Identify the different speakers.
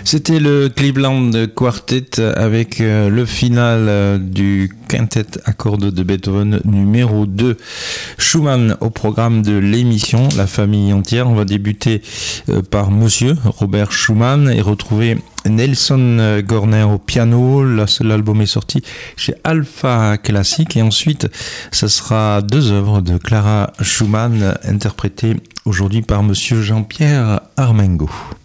Speaker 1: C'était le Cleveland Quartet avec le final du quintet à cordes de Beethoven numéro 2. Schumann au programme de l'émission, la famille entière. On va débuter par monsieur Robert Schumann et retrouver Nelson Gorner au piano. L'album est sorti chez Alpha Classic et ensuite ça sera 2 œuvres de Clara Schumann interprétées aujourd'hui par monsieur Jean-Pierre Armengo.